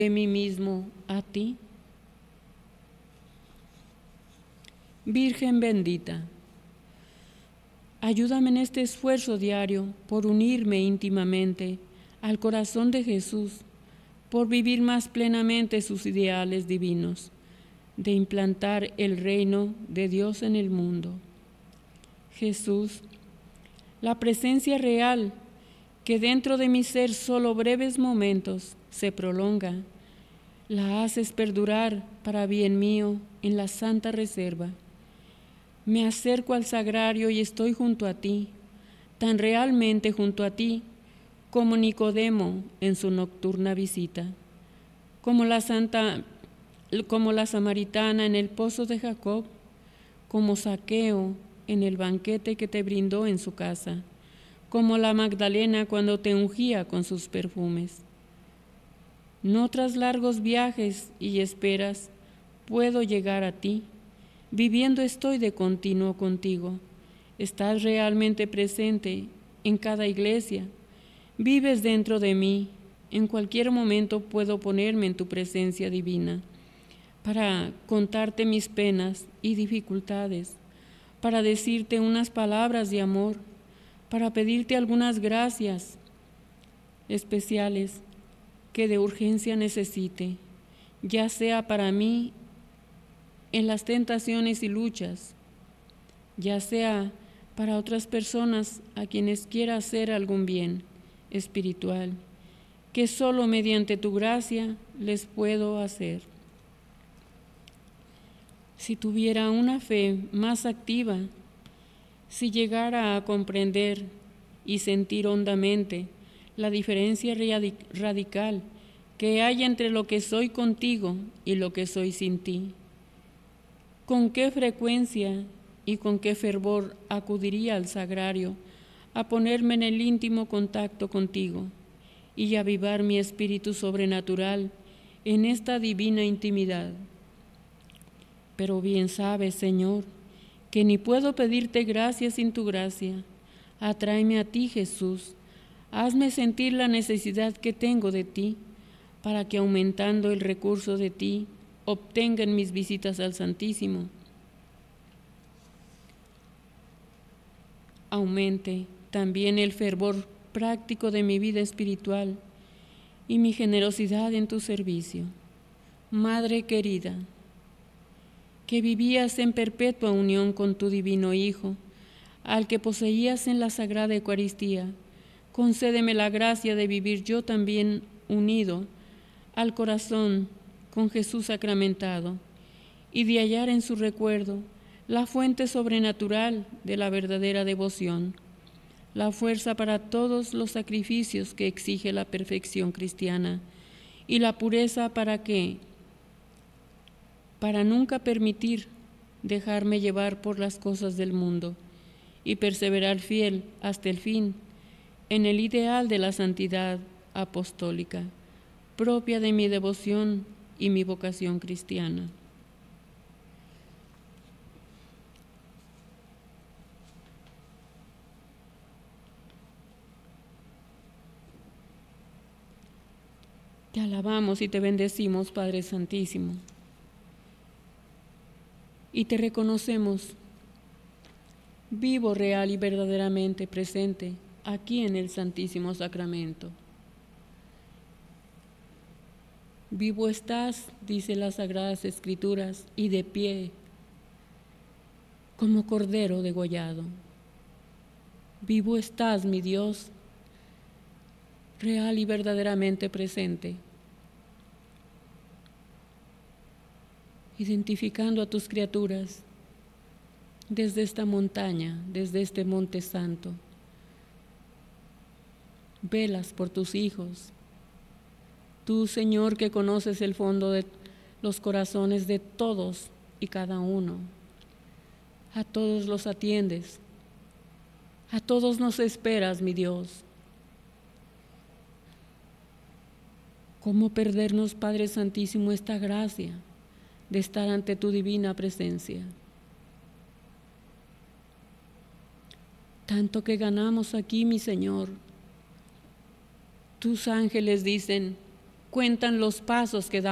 de mí mismo a ti. Virgen bendita, ayúdame en este esfuerzo diario por unirme íntimamente al corazón de Jesús, por vivir más plenamente sus ideales divinos, de implantar el reino de Dios en el mundo. Jesús, la presencia real que dentro de mi ser solo breves momentos se prolonga, la haces perdurar para bien mío en la santa reserva. Me acerco al sagrario y estoy junto a ti, tan realmente junto a ti como Nicodemo en su nocturna visita, como la samaritana en el pozo de Jacob, como Zaqueo en el banquete que te brindó en su casa, como la Magdalena cuando te ungía con sus perfumes. No tras largos viajes y esperas puedo llegar a ti. Viviendo estoy de continuo contigo. Estás realmente presente en cada iglesia. Vives dentro de mí. En cualquier momento puedo ponerme en tu presencia divina para contarte mis penas y dificultades, para decirte unas palabras de amor, para pedirte algunas gracias especiales que de urgencia necesite, ya sea para mí en las tentaciones y luchas, ya sea para otras personas a quienes quiera hacer algún bien espiritual, que solo mediante tu gracia les puedo hacer. Si tuviera una fe más activa, si llegara a comprender y sentir hondamente la diferencia radical que hay entre lo que soy contigo y lo que soy sin ti, ¿con qué frecuencia y con qué fervor acudiría al sagrario a ponerme en el íntimo contacto contigo y avivar mi espíritu sobrenatural en esta divina intimidad? Pero bien sabes, Señor, que ni puedo pedirte gracia sin tu gracia. Atráeme a ti, Jesús. Hazme sentir la necesidad que tengo de ti, para que aumentando el recurso de ti, obtenga en mis visitas al Santísimo, aumente también el fervor práctico de mi vida espiritual y mi generosidad en tu servicio. Madre querida, que vivías en perpetua unión con tu divino Hijo, al que poseías en la Sagrada Eucaristía, concédeme la gracia de vivir yo también unido al corazón con Jesús sacramentado y de hallar en su recuerdo la fuente sobrenatural de la verdadera devoción, la fuerza para todos los sacrificios que exige la perfección cristiana y la pureza para nunca permitir dejarme llevar por las cosas del mundo y perseverar fiel hasta el fin en el ideal de la santidad apostólica, propia de mi devoción y mi vocación cristiana. Te alabamos y te bendecimos, Padre Santísimo, y te reconocemos vivo, real y verdaderamente presente aquí en el Santísimo Sacramento. Vivo estás, dice las Sagradas Escrituras, y de pie como cordero degollado. Vivo estás, mi Dios, real y verdaderamente presente, identificando a tus criaturas desde esta montaña, desde este monte santo. Velas por tus hijos. Tú, Señor, que conoces el fondo de los corazones de todos y cada uno. A todos los atiendes. A todos nos esperas, mi Dios. ¿Cómo perdernos, Padre Santísimo, esta gracia de estar ante tu divina presencia? Tanto que ganamos aquí, mi Señor. Tus ángeles dicen cuentan los pasos que damos